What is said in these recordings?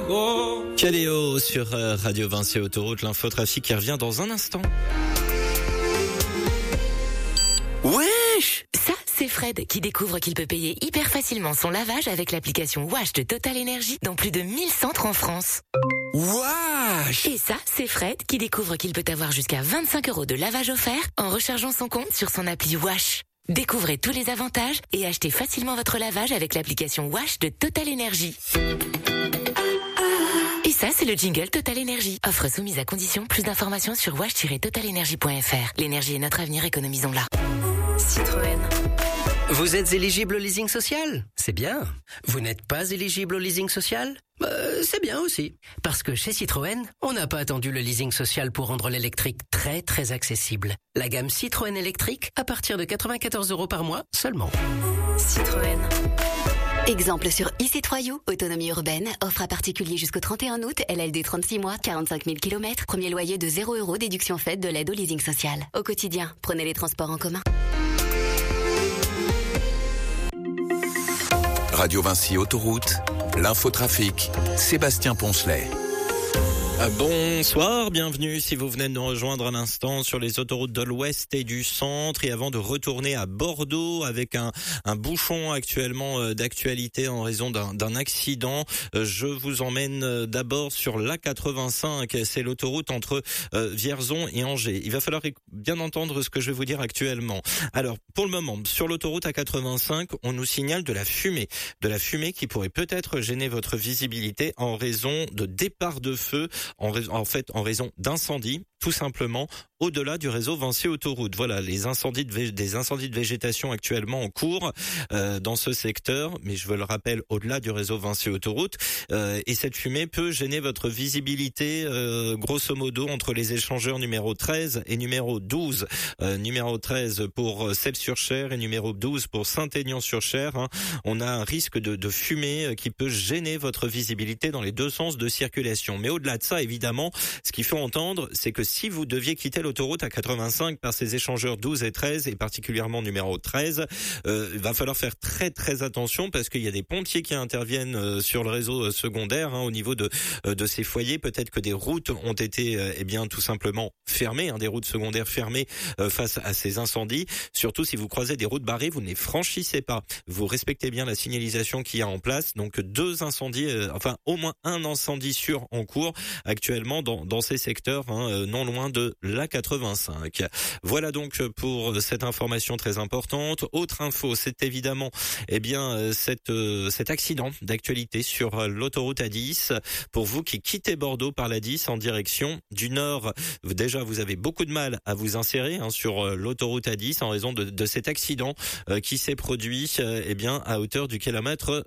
Caléo sur Radio Vinci Autoroute, l'infotrafic qui revient dans un instant. Wesh! Ça, c'est Fred qui découvre qu'il peut payer hyper facilement son lavage avec l'application Wash de Total Energy dans plus de 1000 centres en France. Wesh! Et ça, c'est Fred qui découvre qu'il peut avoir jusqu'à 25 € de lavage offert en rechargeant son compte sur son appli Wash. Découvrez tous les avantages et achetez facilement votre lavage avec l'application Wash de Total Energy. Et ça, c'est le jingle Total Energy. Offre soumise à condition. Plus d'informations sur wash-totalenergy.fr. L'énergie est notre avenir, économisons-la. Citroën. Vous êtes éligible au leasing social? C'est bien. Vous n'êtes pas éligible au leasing social? C'est bien aussi. Parce que chez Citroën, on n'a pas attendu le leasing social pour rendre l'électrique très très accessible. La gamme Citroën électrique à partir de 94 € par mois seulement. Citroën. Exemple sur e-C3U, autonomie urbaine, offre à particulier jusqu'au 31 août, LLD 36 mois, 45 000 km, premier loyer de 0 €, déduction faite de l'aide au leasing social. Au quotidien, prenez les transports en commun. Radio Vinci Autoroute, l'infotrafic, Sébastien Poncelet. Bonsoir, bienvenue si vous venez de nous rejoindre à l'instant sur les autoroutes de l'Ouest et du Centre. Et avant de retourner à Bordeaux avec un bouchon actuellement d'actualité en raison d'un accident, je vous emmène d'abord sur l'A85. C'est l'autoroute entre Vierzon et Angers. Il va falloir bien entendre ce que je vais vous dire actuellement. Alors, pour le moment, sur l'autoroute A85, on nous signale de la fumée qui pourrait peut-être gêner votre visibilité en raison de départ de feu. En raison d'incendies, tout simplement, au-delà du réseau Vinci Autoroute. Voilà, des incendies de végétation actuellement en cours dans ce secteur, mais je vous le rappelle, au-delà du réseau Vinci Autoroute. Et cette fumée peut gêner votre visibilité, grosso modo, entre les échangeurs numéro 13 et numéro 12. Numéro 13 pour Celles-sur-Cher et numéro 12 pour Saint-Aignan-sur-Cher. On a un risque de fumée qui peut gêner votre visibilité dans les deux sens de circulation. Mais au-delà de ça, évidemment, ce qu'il faut entendre, c'est que si vous deviez quitter l'autoroute A85 par ces échangeurs 12 et 13, et particulièrement numéro 13, il va falloir faire très très attention parce qu'il y a des pompiers qui interviennent sur le réseau secondaire au niveau de ces foyers. Peut-être que des routes ont été tout simplement fermées, des routes secondaires fermées face à ces incendies. Surtout si vous croisez des routes barrées, vous ne les franchissez pas. Vous respectez bien la signalisation qu'il y a en place. Donc au moins un incendie sûr en cours actuellement dans ces secteurs, non loin de l'A85. Voilà donc pour cette information très importante. Autre info, c'est évidemment cet accident d'actualité sur l'autoroute A10. Pour vous qui quittez Bordeaux par l'A10 en direction du nord, déjà vous avez beaucoup de mal à vous insérer sur l'autoroute A10 en raison de cet accident qui s'est produit à hauteur du kilomètre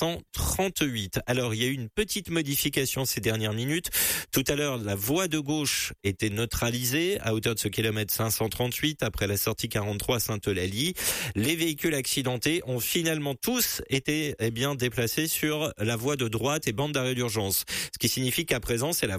538. Alors il y a eu une petite modification ces dernières minutes. Tout à l'heure, la voie de gauche était neutralisée à hauteur de ce kilomètre 538 après la sortie 43 à Sainte-Eulalie. Les véhicules accidentés ont finalement tous été déplacés sur la voie de droite et bande d'arrêt d'urgence. Ce qui signifie qu'à présent, c'est la